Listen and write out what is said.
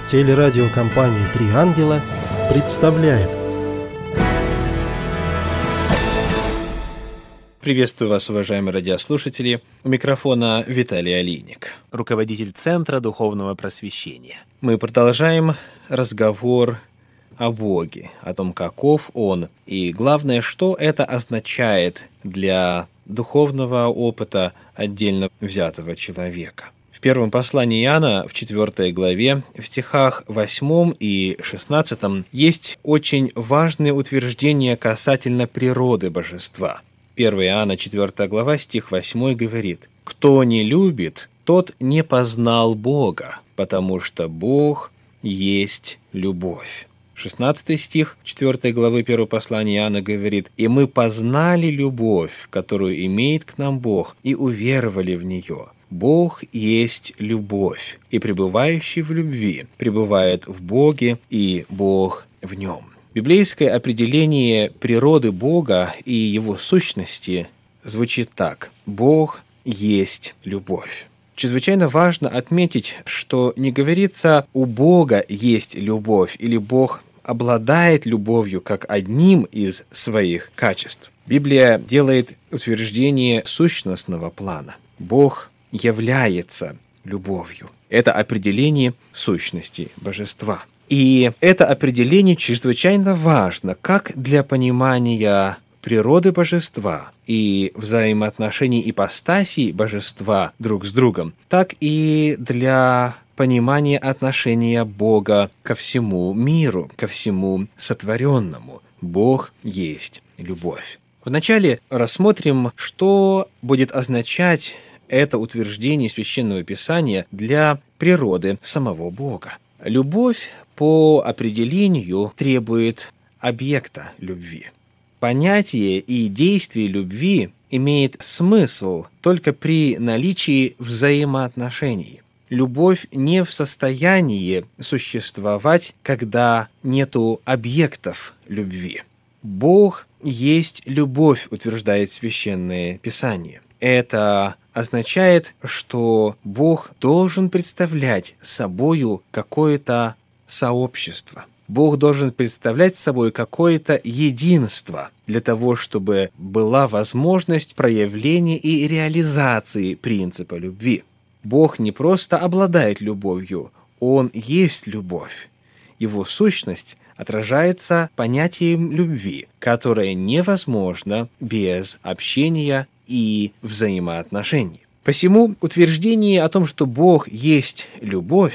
Телерадиокомпания «Три ангела» представляет. Приветствую вас, уважаемые радиослушатели. У микрофона Виталий Алиник, руководитель Центра Духовного Просвещения. Мы продолжаем разговор о Боге, о том, каков Он, и главное, что это означает для духовного опыта отдельно взятого человека. В первом послании Иоанна, в 4 главе, в стихах 8 и 16 есть очень важные утверждения касательно природы Божества. 1 Иоанна, 4 глава, стих 8 говорит: «Кто не любит, тот не познал Бога, потому что Бог есть любовь». 16 стих 4 главы 1 послания Иоанна говорит: «И мы познали любовь, которую имеет к нам Бог, и уверовали в нее. Бог есть любовь, и пребывающий в любви пребывает в Боге, и Бог в нем». Библейское определение природы Бога и Его сущности звучит так: «Бог есть любовь». Чрезвычайно важно отметить, что не говорится «у Бога есть любовь» или «Бог обладает любовью» как одним из своих качеств. Библия делает утверждение сущностного плана. Бог является любовью. Это определение сущности Божества. И это определение чрезвычайно важно как для понимания природы Божества и взаимоотношений ипостасей Божества друг с другом, так и для понимания отношения Бога ко всему миру, ко всему сотворенному. Бог есть любовь. Вначале рассмотрим, что будет означать это утверждение Священного Писания для природы самого Бога. Любовь по определению требует объекта любви. Понятие и действие любви имеет смысл только при наличии взаимоотношений. Любовь не в состоянии существовать, когда нету объектов любви. Бог есть любовь, утверждает Священное Писание. Это означает, что Бог должен представлять собою какое-то сообщество. Бог должен представлять собой какое-то единство для того, чтобы была возможность проявления и реализации принципа любви. Бог не просто обладает любовью, Он есть любовь. Его сущность отражается понятием любви, которое невозможно без общения и взаимоотношений. Посему утверждение о том, что Бог есть любовь,